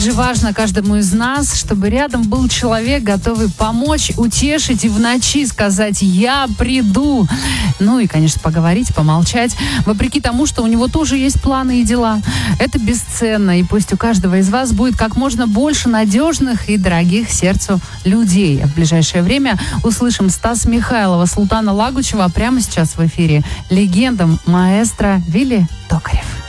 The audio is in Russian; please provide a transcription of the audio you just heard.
же важно каждому из нас, чтобы рядом был человек, готовый помочь, утешить и в ночи сказать «я приду». Ну и, конечно, поговорить, помолчать, вопреки тому, что у него тоже есть планы и дела. Это бесценно, и пусть у каждого из вас будет как можно больше надежных и дорогих сердцу людей. А в ближайшее время услышим Стаса Михайлова, Султана Лагучева, а прямо сейчас в эфире легенда маэстро Вилли Токарев.